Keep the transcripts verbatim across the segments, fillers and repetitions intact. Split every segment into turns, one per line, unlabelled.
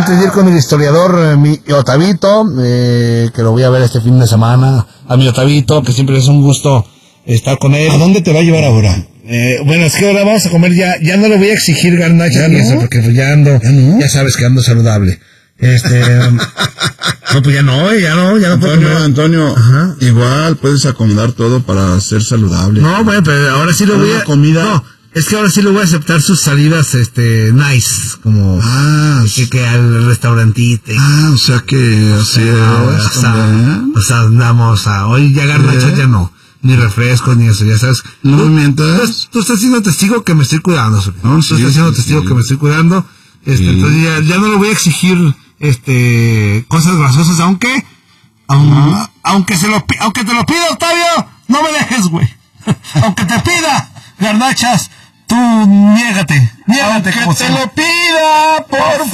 antes de ir con el historiador, eh, mi Otavito, eh, que lo voy a ver este fin de semana, a mi Otavito, que siempre es un gusto estar con él.
¿A dónde te va a llevar ahora?
Eh, bueno, es que ahora vamos a comer ya, ya no le voy a exigir garnacha ni eso, porque pues ya ando, ¿Ya, no? ya sabes que ando saludable. Este, no, pues ya no, ya no, ya no puedo
Antonio,
comer.
Antonio,
Ajá.
igual puedes acomodar todo para ser saludable.
No, bueno, pero ahora sí lo voy a...
comida.
No, es que ahora sí le voy a aceptar sus salidas, este, nice, como...
Ah,
que, que al restaurantito.
Ah, o sea que así es.
O sea, o sea, andamos a... Hoy ya garnacha
¿Eh?
ya no. Ni refrescos, ni eso, ya sabes.
No,
tú,
mientras...
tú, tú estás siendo testigo que me estoy cuidando, Sofi.
No,
Tú
sí,
estás siendo
sí,
testigo
sí.
que me estoy cuidando. Este,
Sí.
entonces ya, ya no le voy a exigir, este, cosas graciosas, aunque... Aun, aunque se lo pi- aunque te lo pida, Octavio, no me dejes, güey. Aunque te pida garnachas, tú niégate, niégate.
Aunque
como
te
sea.
lo pida, por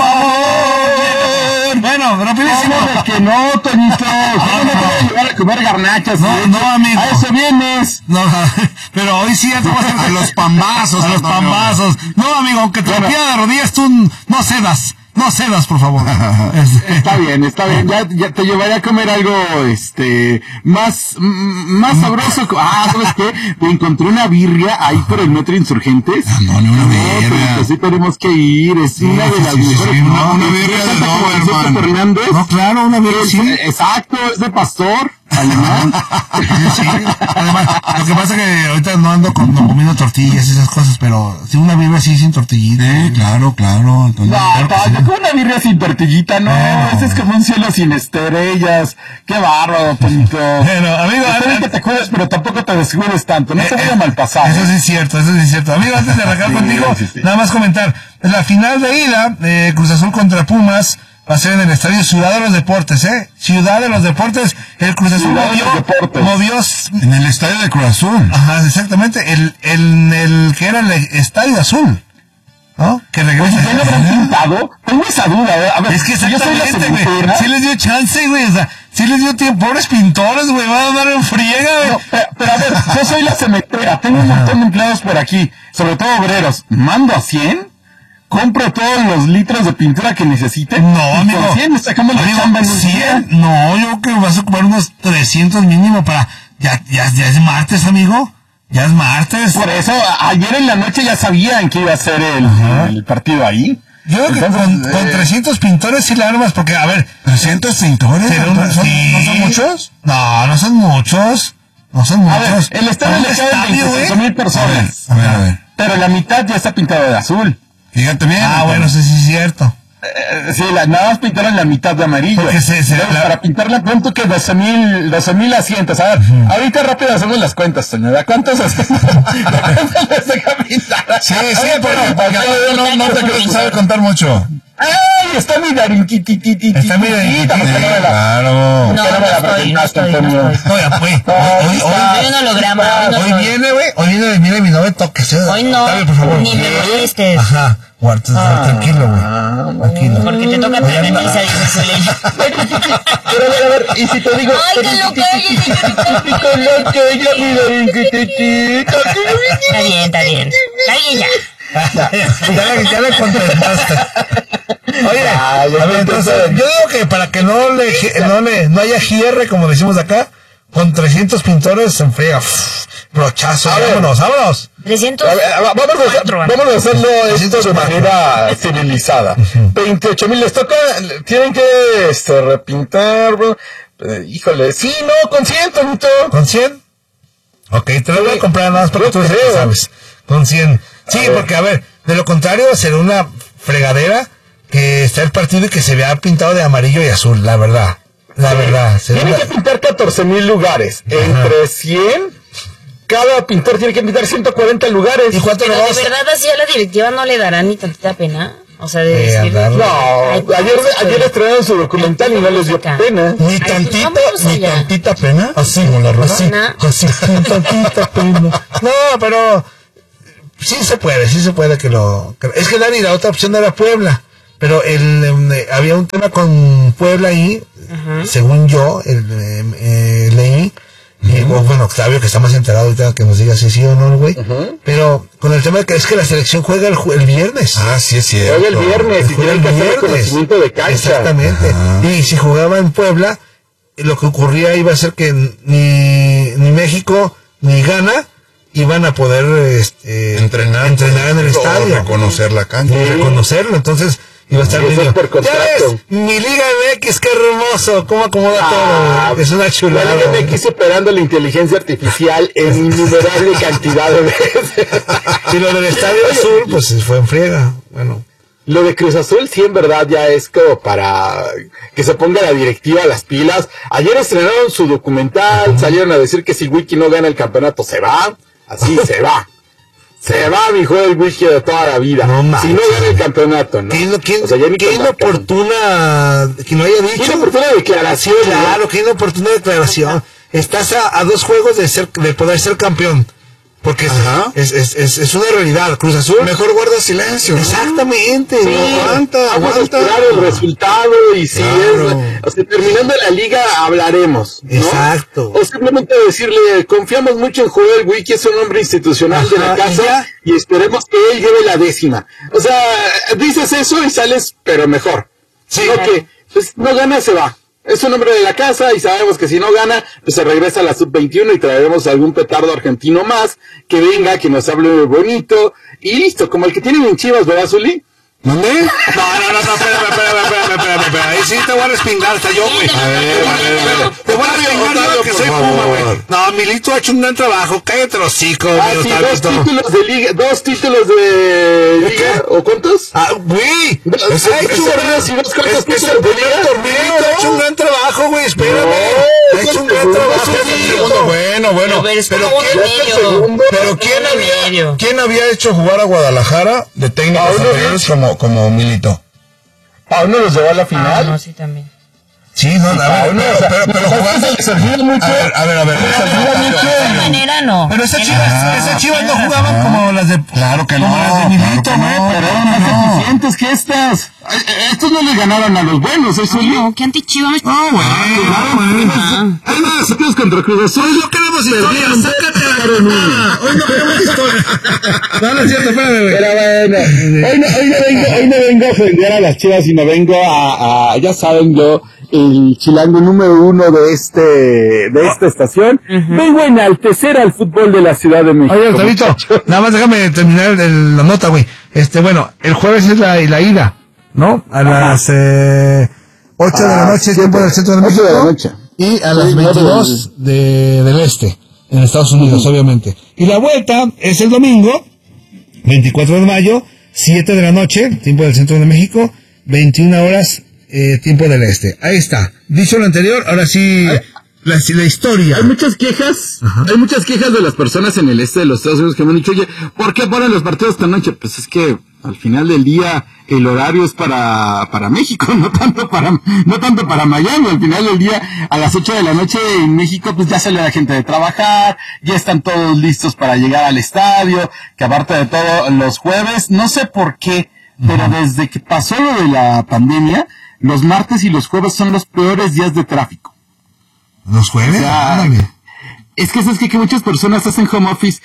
favor.
Bueno, rapidísimo.
¿Cómo de que no, Toñito? ¿Cómo no te voy a llevar a comer garnachas?
No, no, amigo.
A eso vienes.
No, pero hoy sí ya te voy a hacer
A los pambazos,
a los
Antonio.
pambazos. No, amigo, aunque te lo
Bueno.
pida de rodillas, tú no cedas. No cedas, por favor.
Está bien, está bien. Ya, ya te llevaré a comer algo, este, más, mm, más sabroso. Ah, ¿sabes qué? Te encontré una birria ahí por el Metro Insurgentes.
Antonio, una birria.
pero sí tenemos que ir. Es una de
sí,
las
sí, sí,
mejores.
sí,
una-
No,
una
no,
birria
no
de
tanto como
Doberman.
Vicente Fernández.
No, claro, una birria,
Es-
sí.
Exacto, es de pastor alemán.
Sí, además, lo que pasa es que ahorita no ando con, no, comiendo tortillas y esas cosas, pero si una birria así sin tortillita.
Sí, claro, claro, Antonio.
No,
Claro que sí.
Toño, como una birria sin tortillita, no,
Bueno.
ese es como un cielo sin estrellas. Qué bárbaro, Toñito.
Bueno, amigo,
Está bien
a-
que te cuides, pero tampoco te descuides tanto, no te voy
Eh,
a malpasar.
Eso sí es cierto, eso sí es cierto. Amigo, antes de arrancar
Sí,
contigo,
sí, sí.
nada más comentar. La final de ida, eh, Cruz Azul contra Pumas, va a ser en el estadio Ciudad de los Deportes, ¿eh? Ciudad de los Deportes. El Cruz Azul
Ciudad de
movió,
los Deportes.
movió...
En el estadio de Cruz Azul.
Ajá, exactamente. El, el, el que era el estadio azul, ¿no? Que regresa.
¿Ya lo habrán pintado? Tengo esa duda, ¿eh? A ver,
Es que
yo soy la
exactamente, güey.
cementera.
Sí les dio chance, güey. O sea, sí les dio tiempo. Pobres pintores, güey. Van a dar en friega, güey.
No, pero, pero a ver, yo soy la cementera, tengo un montón de empleados por aquí, sobre todo obreros. ¿Mando a cien? ¿Compro todos los litros de pintura que necesite?
No,
Y
amigo.
con cien me sacamos la
Amigo,
chamba en un
cien,
día.
no, yo creo que vas a ocupar unos trescientos mínimo para... Ya, ya, ya es martes, amigo. Ya es martes.
Por eso, a- ayer en la noche ya sabían que iba a ser el, el partido ahí.
Yo creo que
Entonces,
con,
eh,
con trescientos pintores sí la armas, porque, a ver...
¿trescientos pintores?
pero
¿No son,
sí.
¿no son muchos?
No, no son muchos. No son
A ver,
muchos.
el estadio
Un
le caben
estadio,
veinticinco
güey.
mil personas.
A ver, a ver.
Pero la mitad ya está pintado de azul.
Fíjate bien.
Ah,
Antonio.
bueno, sí, sí es cierto.
Eh, sí, la, nada más pintaron la mitad de amarillo.
Porque se- se-
Entonces,
la-
para pintarla pronto que doce mil, doce mil asientos. A ver, ahorita rápido hacemos las cuentas, señora. ¿Cuántos asientos? ¿Cuántos les deja pintar?
Sí, sí,
Oye,
pero porque no, no, no te crees que sabe contar mucho.
¡Ay! Está mi darinquititititita.
Está mi darinquititita,
¿Por qué no me la-
Claro.
por qué
No,
me
no
la
estoy, no
presentaste,
estoy, no
Antonio?
estoy.
No, ya fue. Hoy,
Ahí
hoy,
está.
Soy un holograma, hoy no
hoy
soy.
viene, güey. Hoy viene, mira mi novio toque.
Hoy no,
Octavio, por favor.
ni me molestes.
Ajá. Guarda, tranquilo, güey. Tranquilo.
Porque te toca
Oye,
premisa,
anda.
dice Zuley.
Pero a ver, a ver, y si te digo...
Ay, que lo calles,
Con la que ella mi darinquititita.
Está bien, está bien. Está bien ya.
ya, le, ya le contestaste. Oye,
Ya, ya
a ver, entonces,
contesté.
yo digo que para que no le, no le, no haya cierre, como decimos acá, con trescientos pintores se enfriega. Uf, brochazo,
A ver.
vámonos, vámonos.
trescientos
A ver, va- vamos, a, hacer-
cuatro,
vamos a hacerlo esto de manera civilizada. veintiocho mil les toca, tienen que este, repintar, bro. Eh, híjole, sí, no, con cien, Tonito.
¿Con cien? Ok, te lo voy a comprar nada más porque
Yo
tú
creo.
sabes. Con cien. Sí,
A ver.
porque a ver, de lo contrario será una fregadera que está el partido y que se vea pintado de amarillo y azul, la verdad. La verdad. será
Tienen
una-
que pintar catorce mil lugares. Entre cien, cada pintor tiene que pintar ciento cuarenta lugares.
¿Y cuánto
Pero
le
de
vamos a-
verdad así a la directiva no le dará ni tantita pena. O sea, de
Eh,
decir...
andar-
No,
Ay, pues,
ayer,
vamos a
ayer
ver.
estrenaron su documental y no les dio
Acá.
pena.
Ni
Ay, pues
tantita,
vámonos
ni
allá.
tantita pena. Así, como la rosa. Así,
Ana.
así, ni tantita pena. No, pero sí se puede, sí se puede que lo... que- es que Dani, la otra opción era Puebla. Pero el, eh, había un tema con Puebla ahí,
Ajá.
según yo, el, eh, eh, leí, eh, uh-huh. bueno, Octavio, que está más enterado ahorita, que nos diga si sí o no, güey. Uh-huh. Pero con el tema de que es que la selección juega el, el viernes.
Ah, sí es cierto.
Juega el viernes y
juega
tiene que hacer reconocimiento de cancha.
Exactamente.
Ajá.
Y si jugaba en Puebla, lo que ocurría iba a ser que ni, ni México ni Ghana iban a poder este,
entrenar,
entrenar en el estadio.
Reconocer la cancha.
Y reconocerlo, entonces iba a estar bien.
Ya ves,
mi Liga M X, qué hermoso, cómo acomoda ah, todo. Es una chulada.
La Liga M X superando la inteligencia artificial en innumerable cantidad de veces.
Y lo del Estadio Azul, pues fue en friega. Bueno.
Lo de Cruz Azul sí en verdad ya es como para que se ponga la directiva a las pilas. Ayer estrenaron su documental, salieron a decir que si Wiki no gana el campeonato se va. Así se va. Se va, mi juego, el whisky de toda la vida. No, si no gana el campeonato, ¿no?
¿Quién, quién,
o sea,
qué inoportuna, que no haya dicho?
Qué inoportuna declaración.
Claro, qué inoportuna declaración. Estás a, a dos juegos de ser, de poder ser campeón. Porque es, es, es, es una realidad. Cruz Azul.
Mejor guarda silencio. ¿No?
Exactamente.
Sí,
no, aguanta,
vamos
aguanta.
a esperar el resultado y si claro. es, o sea, terminando la liga hablaremos, ¿no?
Exacto.
O simplemente decirle, confiamos mucho en Joel Wiki, es un hombre institucional Ajá, de la casa y, y esperemos que él lleve la décima. O sea, dices eso y sales, pero mejor. Sí. No que, pues, no gana, se va. Es un hombre de la casa y sabemos que si no gana, pues se regresa a la sub veintiuno y traeremos algún petardo argentino más que venga, que nos hable bonito y listo, como el que tienen en Chivas, ¿verdad, Zuli?
¿Dónde? No, no, no, no, espérame, espérame, espérame, espérame, espérame. Ahí sí te voy a respingar, hasta yo, güey. A ver, a ver, te voy a respingar yo que soy Puma, güey. No, Milito ha hecho un gran trabajo, cállate los hocicos,
ah, sí, dos títulos de liga, dos títulos de liga, ¿o cuántos?
Ah, güey.
Dos torneos y dos cuantos títulos de liga.
Milito ha hecho un gran trabajo, güey, espérame. Ha hecho un gran trabajo.
Bueno, bueno,
pero
pero ¿quién había, quién había hecho jugar a Guadalajara de técnicos anteriores como como Milito?
¿A uno los llevó a la final?
Ah, no, sí, también.
Sí, no, a ver, pero, pero, pero, pero jugando...
Se olvida mucho.
A ver, a ver, a ver.
Se olvida mucho.
De manera no.
Pero esas chivas, esas chivas no jugaban como las de...
Claro que no.
Como las de Milito, güey.
Pero eran más eficientes que estas. Estos no les ganaron a los buenos, ¿eso
es no, qué anti-chivas.
No, güey.
Hay más desafíos contra Cruz Azul.
Hoy no queremos historia, sácate la... Hoy no queremos historia. No, no es cierto, espérame, güey.
Pero bueno, hoy no, hoy no vengo, hoy no vengo a ofender a las chivas, sino vengo a, a ya saben, yo, el chilango número uno de este, de esta estación. Uh-huh. Vengo a enaltecer al fútbol de la Ciudad de México.
Oye, Octavito, nada más déjame terminar el, el, la nota, güey. Este, bueno, el jueves es la, la ida, ¿no? A Ajá. las, eh, ocho ah, de la noche, tiempo del centro de México.
ocho de la noche.
Y a las veintidós de, del este, en Estados Unidos, uh-huh. obviamente. Y la vuelta es el domingo, veinticuatro de mayo, siete de la noche, tiempo del centro de México, veintiuna horas, eh, tiempo del este. Ahí está. Dicho lo anterior, ahora sí, la, la historia.
Hay muchas quejas, Ajá. hay muchas quejas de las personas en el este de los Estados Unidos que me han dicho, oye, ¿por qué ponen los partidos esta noche? Pues es que al final del día el horario es para para México, no tanto para no tanto para Miami. Al final del día, a las ocho de la noche en México, pues ya sale la gente de trabajar, ya están todos listos para llegar al estadio, que aparte de todo, los jueves, no sé por qué, pero desde que pasó lo de la pandemia, los martes y los jueves son los peores días de tráfico.
¿Los jueves? O sea,
es que es que, que muchas personas hacen home office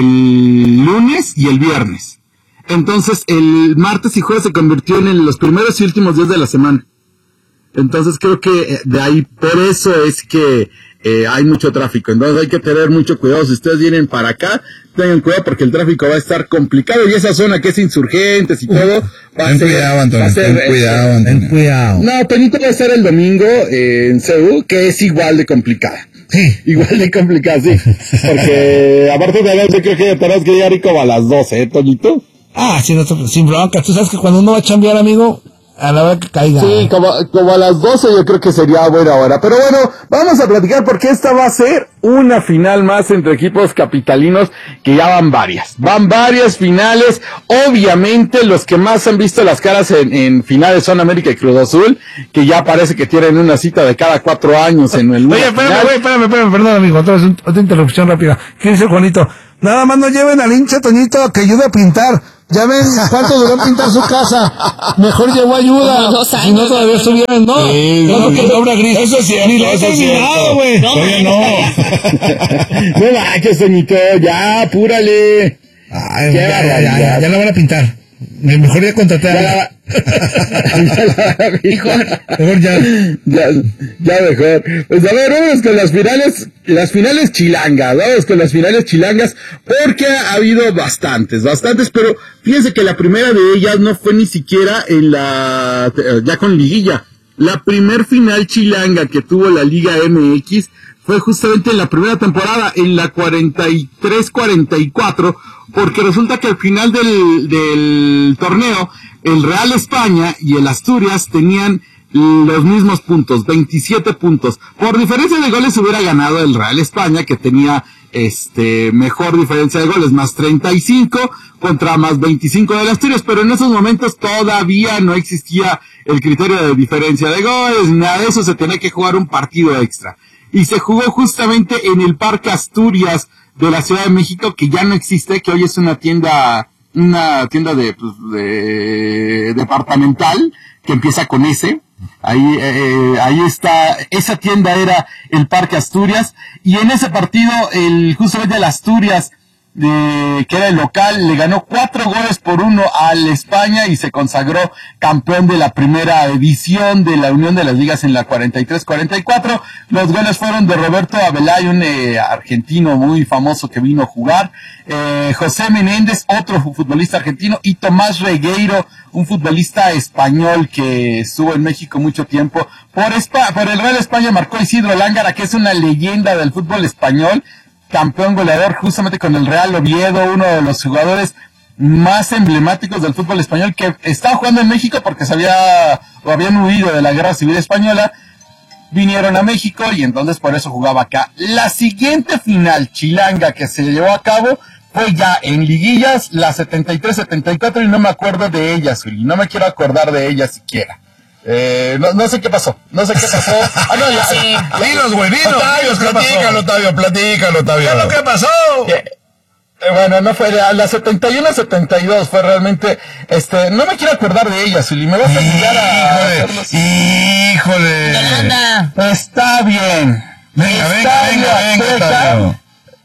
el lunes y el viernes. Entonces, el martes y jueves se convirtió en el, los primeros y últimos días de la semana. Entonces, creo que de ahí, por eso es que eh, hay mucho tráfico. Entonces, hay que tener mucho cuidado. Si ustedes vienen para acá, tengan cuidado porque el tráfico va a estar complicado. Y esa zona que es Insurgentes y todo, va
ten
a ser...
Cuidado, Antonio,
ser,
ten cuidado, Antonio.
Ten cuidado.
No, Penito va a estar el domingo eh, en Seúl, que es igual de complicada.
Sí.
Igual de complicada, sí. Porque, aparte de eso, creo que tenemos que llegar como a las doce, ¿eh, Toñito?
Ah, sí, no, sin bronca. Tú sabes que cuando uno va a chambear, amigo, a la hora que caiga.
Sí, como, como a las doce yo creo que sería buena hora. Pero bueno, vamos a platicar porque esta va a ser una final más entre equipos capitalinos que ya van varias. Van varias finales. Obviamente los que más han visto las caras en, en finales son América y Cruz Azul, que ya parece que tienen una cita de cada cuatro años en el...
Oye, espérame, güey, espérame, espérame, perdón, amigo. Otra, vez, otra interrupción rápida. ¿Qué dice Juanito? Nada más no lleven al hincha Toñito que ayude a pintar. Ya ven cuánto duró en pintar su casa. Mejor llevó ayuda.
Como dos años,
Si no, todavía estuvieran, no.
Sí,
No,
sí.
que obra gris.
Eso es cierto,
Ni lo he
eso es
terminado,
cierto.
güey.
No,
Oye, no.
No manches, Toñito, ya, apúrale.
Ay,
Qué
ya, ya, ya,
barbaridad.
ya, ya la van a pintar. Mejor ya contraté
Ya
a...
la- ya la-
Mejor. Mejor ya.
Ya, ya mejor. Pues a ver, vamos con las finales, las finales chilangas, vamos con las finales chilangas, porque ha habido bastantes, bastantes, pero fíjense que la primera de ellas no fue ni siquiera en la, ya con liguilla. La primer final chilanga que tuvo la Liga M X fue justamente en la primera temporada, en la cuarenta y tres cuarenta y cuatro, porque resulta que al final del, del torneo, el Real España y el Asturias tenían los mismos puntos, veintisiete puntos. Por diferencia de goles hubiera ganado el Real España, que tenía este mejor diferencia de goles, más treinta y cinco contra más veinticinco del Asturias, pero en esos momentos todavía no existía el criterio de diferencia de goles, nada de eso, se tenía que jugar un partido extra. Y se jugó justamente en el Parque Asturias de la Ciudad de México, que ya no existe, que hoy es una tienda, una tienda de, pues, de departamental, que empieza con S. Ahí, eh, ahí está, esa tienda era el Parque Asturias, y en ese partido, el, justamente el Asturias, de, que era el local, le ganó cuatro goles por uno al España y se consagró campeón de la primera edición de la Unión de las Ligas en la cuarenta y tres cuarenta y cuatro. Los goles fueron de Roberto Abelay, un eh, argentino muy famoso que vino a jugar, eh, José Menéndez, otro futbolista argentino, y Tomás Regueiro, un futbolista español que estuvo en México mucho tiempo. Por, Espa- por el Real España marcó Isidro Lángara, que es una leyenda del fútbol español, campeón goleador justamente con el Real Oviedo, uno de los jugadores más emblemáticos del fútbol español, que estaba jugando en México porque se había, o habían huido de la Guerra Civil Española, vinieron a México y entonces por eso jugaba acá. La siguiente final chilanga que se llevó a cabo fue ya en liguillas, la setenta y tres setenta y cuatro, y no me acuerdo de ella, Zuli, no me quiero acordar de ella siquiera. Eh, no, no sé qué pasó, no sé qué pasó. Ah, no, ya,
Sí.
Dinos, güey, dinos.
Octavio,
dinos,
¿qué pasó?
platícalo, Octavio, platícalo, Octavio.
¿Qué es lo que pasó?
Eh, eh, bueno, no fue, a la setenta y uno setenta y dos fue realmente, este, no me quiero acordar de ella, Zuli, me vas a ayudar a hacerlos.
Híjole.
Yolanda.
Está bien.
Venga, venga,
Estadio
venga, venga,
Azteca,
Octavio.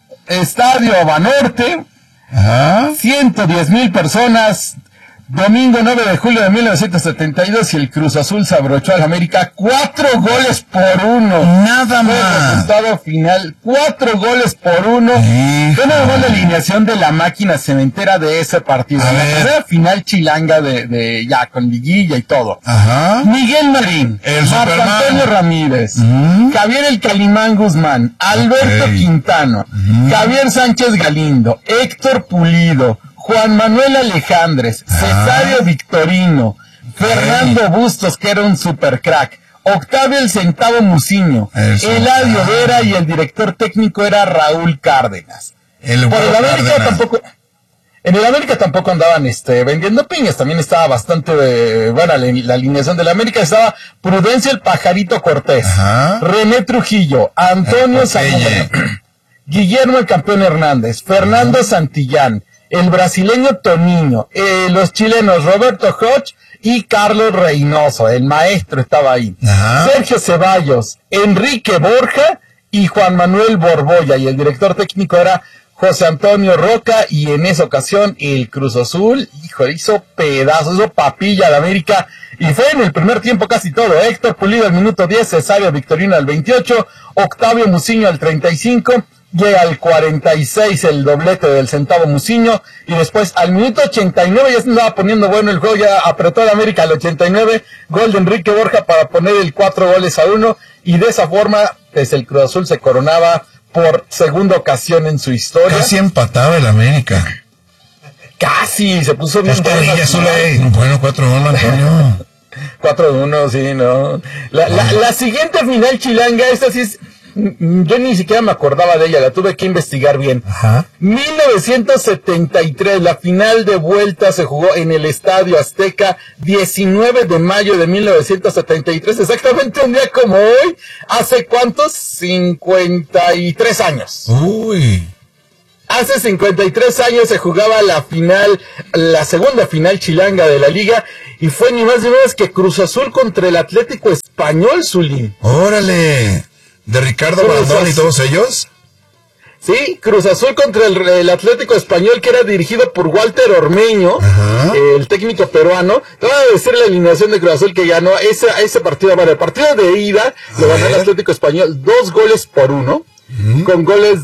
Estadio Banorte,
Ajá.
ciento diez mil personas, domingo nueve de julio de mil novecientos setenta y dos, y el Cruz Azul se abrochó al América cuatro goles por uno.
Nada
Fue el
más.
resultado final, cuatro goles por uno.
Híjole.
Fue una buena alineación de la máquina cementera de ese partido.
A
La
ver.
primera final chilanga de, de ya con liguilla y todo.
Ajá.
Miguel Marín,
El
Marco
Superman.
Antonio Ramírez,
Ujú.
Javier el Calimán Guzmán, Alberto
Ok.
Quintano,
Ujú.
Javier Sánchez Galindo, Héctor Pulido, Juan Manuel Alejandres,
Ah.
Cesario Victorino, Fernando Bustos, que era un super crack, Octavio el Centavo Muciño,
El
Eladio
Centavo.
Vera, y el director técnico era Raúl Cárdenas.
El
Por el
Hugo
América
Cárdenas.
tampoco, en el América tampoco andaban este vendiendo piñas, también estaba bastante eh, buena la, la alineación del América. Estaba Prudencio el Pajarito Cortés,
Ajá.
René Trujillo, Antonio
El Popeye.
Zamora, Guillermo el Campeón Hernández, Fernando Santillán, el brasileño Toniño, eh, los chilenos Roberto Hodge y Carlos Reynoso, el maestro estaba ahí,
Ajá.
Sergio Ceballos, Enrique Borja y Juan Manuel Borbolla, y el director técnico era José Antonio Roca, y en esa ocasión el Cruz Azul, híjole, hizo pedazos, hizo papilla de América, y fue en el primer tiempo casi todo. Héctor Pulido al minuto diez, Cesario Victorino al veintiocho, Octavio Muciño al treinta y cinco, llega al cuarenta y seis el doblete del Centavo Muciño, y después al minuto ochenta y nueve ya se andaba poniendo bueno el juego, ya apretó la América al ochenta y nueve, gol de Enrique Borja para poner el cuatro goles a uno, y de esa forma pues el Cruz Azul se coronaba por segunda ocasión en su historia.
Casi empataba el América.
Casi, se puso bien.
Pues que
bueno,
ya solo hay- Bueno, cuatro uno, Antonio.
cuatro uno, sí, no. La, la, la siguiente final chilanga, esta sí es, mm, yo ni siquiera me acordaba de ella, la tuve que investigar bien.
Ajá.
mil novecientos setenta y tres, la final de vuelta se jugó en el Estadio Azteca, diecinueve de mayo de mil novecientos setenta y tres, exactamente un día como hoy, ¿hace cuántos? cincuenta y tres años.
Uy.
Hace cincuenta y tres años se jugaba la final, la segunda final chilanga de la liga, y fue ni más ni menos que Cruz Azul contra el Atlético Español, Zulín.
¡Órale! ¿De Ricardo Brandón y todos ellos?
Sí, Cruz Azul contra el, el Atlético Español, que era dirigido por Walter Ormeño, eh, el técnico peruano. Te voy a decir la alineación de Cruz Azul que ganó ese, ese partido. Bueno, el partido de ida lo ganó el Atlético Español dos goles por uno. Uh-huh. Con goles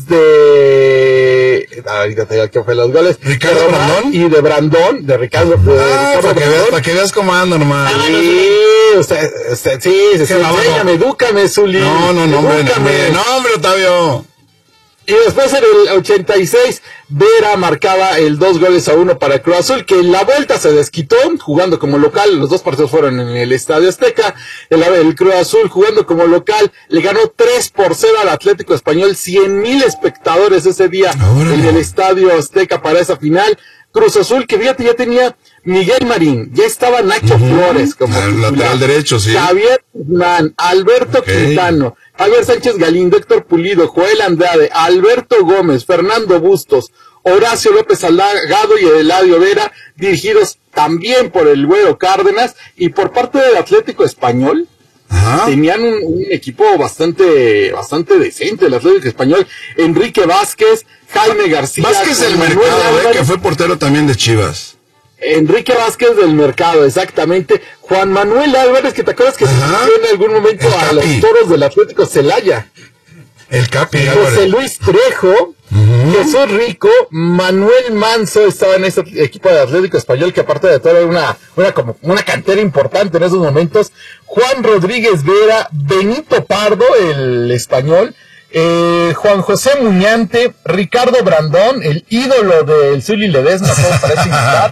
de... Ahorita te digo que fue los goles.
¿Ricardo
de
Brandón?
Y de Brandón, de Ricardo, de
ah,
Ricardo
para, que veas, para que veas cómo ando, hermano.
Sí, usted, usted, sí, sí, sí, enséñame, edúcame, Zuli.
No, no, no, hombre, no, no, hombre, Octavio.
Y después en el ochenta y seis, Vera marcaba el dos goles a uno para Cruz Azul, que en la vuelta se desquitó, jugando como local. Los dos partidos fueron en el Estadio Azteca. El, el Cruz Azul, jugando como local, le ganó tres por cero al Atlético Español. cien mil espectadores ese día Ahora. en el Estadio Azteca para esa final. Cruz Azul, que fíjate, ya tenía Miguel Marín, ya estaba Nacho uh-huh. Flores como
el lateral derecho, sí.
Javier Guzmán, Alberto okay. Quintano, Javier Sánchez Galindo, Héctor Pulido, Joel Andrade, Alberto Gómez, Fernando Bustos, Horacio López Salgado y Eladio Vera, dirigidos también por el Güero Cárdenas, y por parte del Atlético Español, Ajá. tenían un, un equipo bastante bastante decente, el Atlético Español. Enrique Vázquez, Jaime García.
Vázquez del Mercado, eh, que fue portero también de Chivas.
Enrique Vázquez del Mercado, exactamente. Juan Manuel Álvarez, que te acuerdas que se fue en algún momento a los Toros del Atlético Celaya.
El Capi
José
Álvarez.
Luis Trejo, uh-huh. Jesús Rico, Manuel Manso estaba en este equipo de Atlético Español, que aparte de todo era una, una, como una cantera importante en esos momentos. Juan Rodríguez Vera, Benito Pardo, el español, eh, Juan José Muñante, Ricardo Brandón, el ídolo del Zuli Ledesma, todo parece indicar.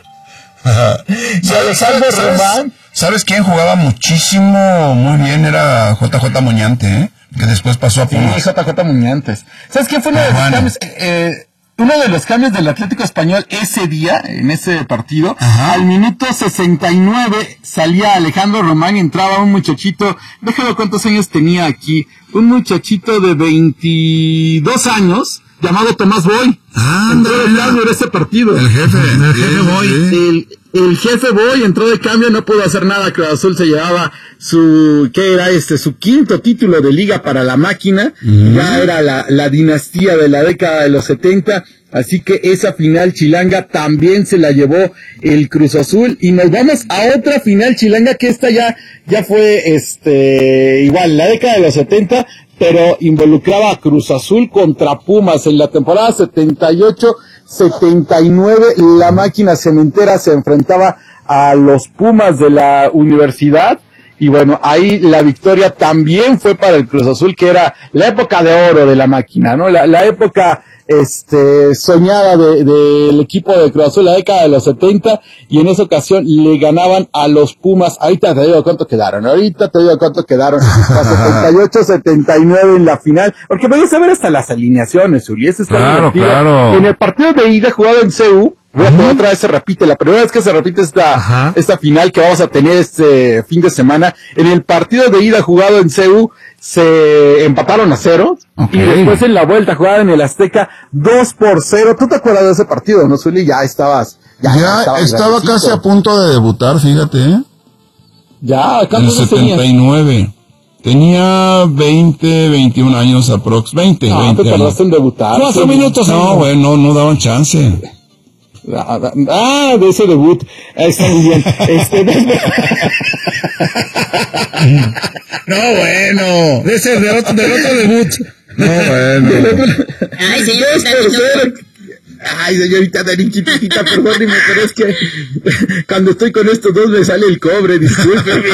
Y Alejandro Román.
¿Sabes quién jugaba muchísimo, muy bien? Era J J Muñante, ¿eh? Que después pasó a Pumas.
Sí, J J Muñantes. ¿Sabes quién fue uno de los cambios? Eh, uno de los cambios del Atlético Español ese día, en ese partido, Ajá. al minuto sesenta y nueve salía Alejandro Román, entraba un muchachito, déjame cuántos años tenía aquí, un muchachito de veintidós años, llamado Tomás Boy.
Ah,
entró de cambio en ese partido.
El jefe,
el jefe Boy. El, el jefe Boy entró de cambio, no pudo hacer nada. Cruz Azul se llevaba su, ¿qué era este? Su quinto título de liga para la máquina. Mm. Ya era la, la dinastía de la década de los setenta. Así que esa final chilanga también se la llevó el Cruz Azul. Y nos vamos a otra final chilanga, que esta ya, ya fue, este, igual, la década de los setenta, pero involucraba a Cruz Azul contra Pumas. En la temporada setenta y ocho setenta y nueve, la máquina cementera se enfrentaba a los Pumas de la universidad. Y bueno, ahí la victoria también fue para el Cruz Azul, que era la época de oro de la máquina, ¿no? La, la época este soñada de del equipo de Cruz Azul, la década de los setenta, y en esa ocasión le ganaban a los Pumas. Ahorita te digo cuánto quedaron, ahorita te digo cuánto quedaron, a setenta y ocho setenta y nueve en la final, porque me gusta ver hasta las alineaciones, Uli, eso está
claro,
divertido.
Claro.
En el partido de ida jugado en C U, uh-huh. otra vez se repite, la primera vez que se repite esta, uh-huh. esta final que vamos a tener este fin de semana, en el partido de ida jugado en C U, se empataron a cero, okay. y después en la vuelta jugada en el Azteca, dos por cero. ¿Tú te acuerdas de ese partido, no, Zuli? Ya estabas, ya,
ya, ya estabas estaba casi a punto de debutar, fíjate, ¿eh?
Ya, acá
en setenta y nueve. Tenía veinte, veintiún años aprox, veinte,
no,
veinte
te tardaste
años.
en debutar.
Cuatro minutos, no, güey, no, no daban chance.
Ah, de ese debut. Está muy bien. Este,
no, bueno. De ese, del otro, del otro debut. No, bueno.
Ay, señor,
Ay, señorita Darín chiquitita, perdóneme, pero es que cuando estoy con estos dos me sale el cobre, discúlpeme.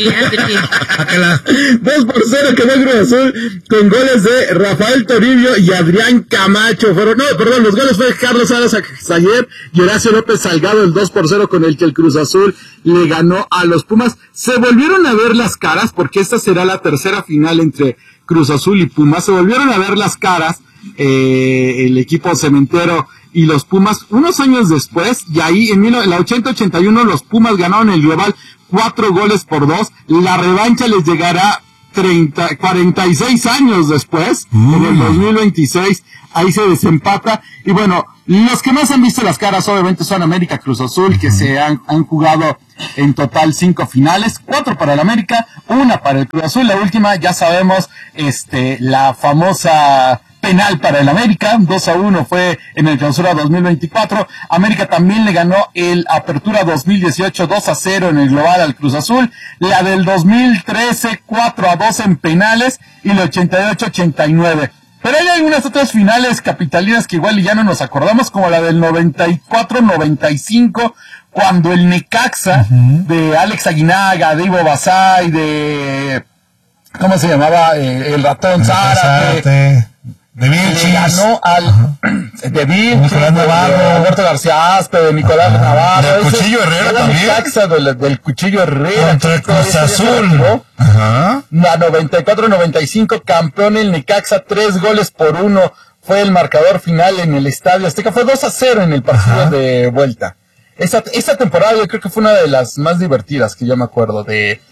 Dos por cero quedó Cruz Azul con goles de Rafael Toribio y Adrián Camacho. Fueron, no, perdón, los goles fue Carlos Salas Sayer y Horacio López Salgado, el dos por cero con el que el Cruz Azul le ganó a los Pumas. Se volvieron a ver las caras, porque esta será la tercera final entre Cruz Azul y Pumas. Se volvieron a ver las caras, eh, el equipo cementero y los Pumas unos años después, y ahí en la ochenta ochenta y uno los Pumas ganaron el global cuatro goles por dos. La revancha les llegará
treinta, cuarenta y seis años después, mm. en el dos mil veintiséis, ahí se desempata. Y bueno, los que más han visto las caras obviamente son América, Cruz Azul, que se han, han jugado en total cinco finales, cuatro para el América, una para el Cruz Azul. La última, ya sabemos, este, la famosa penal para el América, dos a uno fue en el Clausura dos mil veinticuatro. América también le ganó el Apertura dos mil dieciocho dos a cero en el global al Cruz Azul, la del dos mil trece cuatro a dos en penales y la ochenta y ocho ochenta y nueve. Pero hay algunas otras finales capitalinas que igual ya no nos acordamos, como la del noventa y cuatro noventa y cinco, cuando el Necaxa, uh-huh, de Alex Aguinaga, de Ivo Basay, de... ¿cómo se llamaba? Eh, el ratón Zárate.
De Vilchis.
Ganó al... Uh-huh. De Vilchis, de Alberto García Aspe, de Nicolás uh-huh. Navarro.
Del Cuchillo Herrera también.
Necaxa, del, del Cuchillo Herrera.
Contra el Cruz Azul.
Ajá. La noventa y cuatro noventa y cinco, campeón el Necaxa, tres goles por uno. Fue el marcador final en el Estadio Azteca. Fue dos a cero en el partido Ajá. de vuelta. Esa, esa temporada yo creo que fue una de las más divertidas que yo me acuerdo de...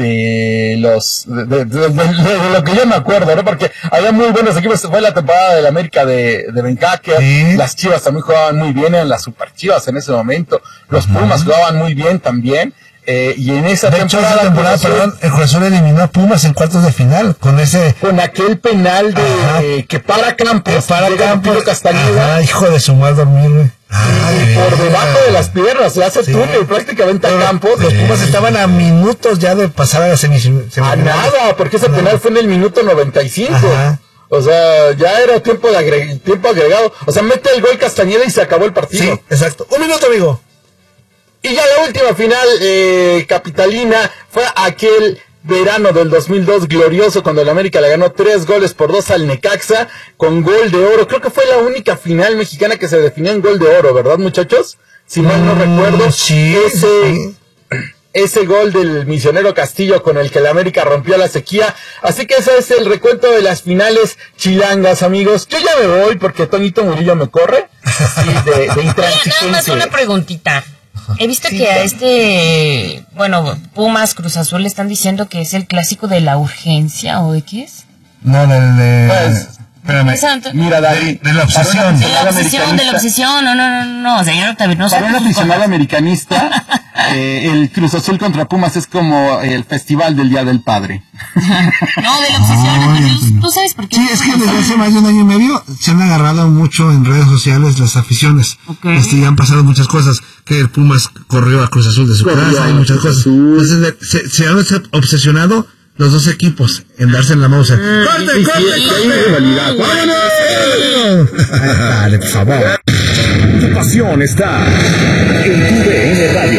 de los de, de, de, de, de lo que yo me acuerdo, ¿no? Porque había muy buenos equipos. Fue la temporada del América de, de Bencaque, ¿sí? Las Chivas también jugaban muy bien, en las Super Chivas en ese momento, los uh-huh. Pumas jugaban muy bien también, eh, y en esa
de
temporada,
hecho, esa temporada perdón, el Cruz Azul eliminó a Pumas en cuartos de final con ese
con aquel penal de eh, que para Campos,
que para Campos
Castañeda,
ajá, hijo de su mal dormir, güey.
Ay, por debajo de las piernas, le hace sí. túnel prácticamente a Campos.
Los Pumas sí. estaban a minutos ya de pasar a la semifinal.
A nada, porque ese penal fue en el minuto noventa y cinco. Ajá. O sea, ya era tiempo de agre- tiempo agregado. O sea, mete el gol Castañeda y se acabó el partido.
Sí, exacto. Un minuto, amigo.
Y ya la última final eh, capitalina fue aquel verano del dos mil dos glorioso, cuando el América le ganó tres goles por dos al Necaxa con gol de oro. Creo que fue la única final mexicana que se definió en gol de oro, ¿verdad, muchachos? Si mal no mm, recuerdo,
sí,
ese
sí.
ese gol del misionero Castillo con el que el América rompió la sequía. Así que ese es el recuento de las finales chilangas, amigos. Yo ya me voy porque Toñito Murillo me corre así de, de intransigencia.
Nada más una preguntita. He visto sí, que a este, bueno, Pumas, Cruz Azul le están diciendo que es el clásico de la urgencia, ¿o de qué es?
No, de... de
pues, espérame, mira, David,
de, de la obsesión.
De la obsesión, de la obsesión, no, no, no, no, o sea, yo no, también no sé.
Para un aficionado americanista, eh, el Cruz Azul contra Pumas es como el festival del Día del Padre.
No, de la obsesión, oh, entonces, ¿tú sabes por qué?
Sí, es que desde hace más de un año y medio se han agarrado mucho en redes sociales las aficiones. Okay. Este, ya han pasado muchas cosas, que el Pumas corrió a Cruz Azul de su Corrió casa, hay muchas cosas. Entonces se, se han obsesionado los dos equipos en darse en la mouse.
Ah, ¡corte, sí, corte, sí, corte! ¡Vámonos! Dale, por favor. Tu pasión está en tu D N Radio.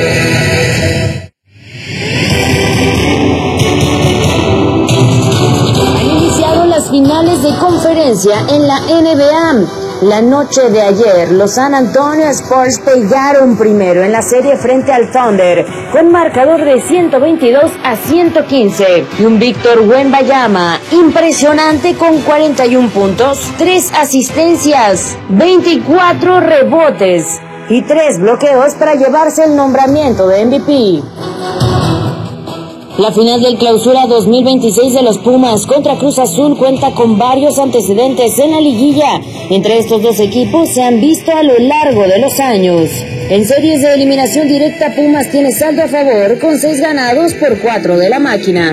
Han iniciado las finales de conferencia en la N B A. La noche de ayer, los San Antonio Spurs pegaron primero en la serie frente al Thunder, con marcador de ciento veintidós a ciento quince, y un Víctor Wembanyama impresionante con cuarenta y uno puntos, tres asistencias, veinticuatro rebotes y tres bloqueos para llevarse el nombramiento de M V P. La final del Clausura dos mil veintiséis de los Pumas contra Cruz Azul cuenta con varios antecedentes en la liguilla. Entre estos dos equipos se han visto a lo largo de los años. En series de eliminación directa, Pumas tiene saldo a favor con seis ganados por cuatro de la máquina.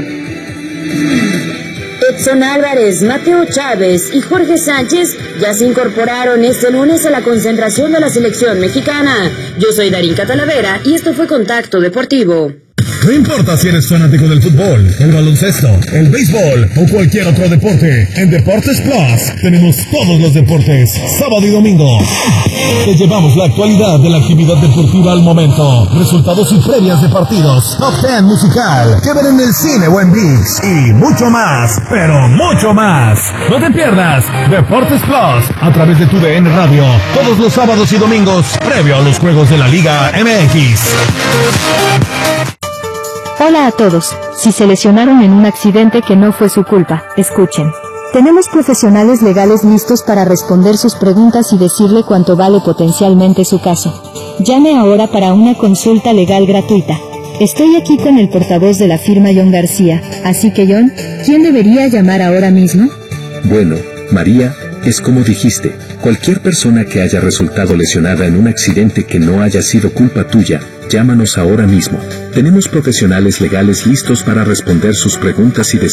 Edson Álvarez, Mateo Chávez y Jorge Sánchez ya se incorporaron este lunes a la concentración de la selección mexicana. Yo soy Darín Catalavera y esto fue Contacto Deportivo.
No importa si eres fanático del fútbol, el baloncesto, el béisbol o cualquier otro deporte, en Deportes Plus tenemos todos los deportes, sábado y domingo. Te llevamos la actualidad de la actividad deportiva al momento, resultados y previas de partidos, top ten musical, que ver en el cine o en ViX, y mucho más, pero mucho más. No te pierdas Deportes Plus a través de tu D N Radio, todos los sábados y domingos, previo a los juegos de la Liga M X.
Hola a todos, si se lesionaron en un accidente que no fue su culpa, escuchen. Tenemos profesionales legales listos para responder sus preguntas y decirle cuánto vale potencialmente su caso. Llame ahora para una consulta legal gratuita. Estoy aquí con el portavoz de la firma John García, así que John, ¿quién debería llamar ahora mismo?
Bueno, María, es como dijiste, cualquier persona que haya resultado lesionada en un accidente que no haya sido culpa tuya, llámanos ahora mismo. Tenemos profesionales legales listos para responder sus preguntas y